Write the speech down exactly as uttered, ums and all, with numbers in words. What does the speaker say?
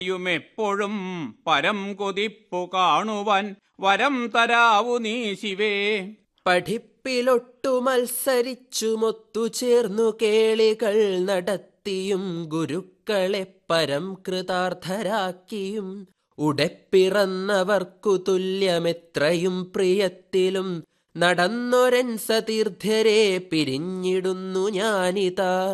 യുമെപ്പോഴും പരം കൊതിപ്പു കാണുവാൻ വരം തരാവു നീ ശിവേ. പഠിപ്പിലൊട്ടു മത്സരിച്ചുമൊത്തു ചേർന്നു കേളികൾ നടത്തിയും ഗുരുക്കളെ പരം കൃതാർത്ഥരാക്കിയും ഉടപ്പിറന്നവർക്കു തുല്യമെത്രയും പ്രിയത്തിലും നടന്നൊരൻ സതീർത്ഥ്യരെ പിരിഞ്ഞിടുന്നു ഞാനിതാ.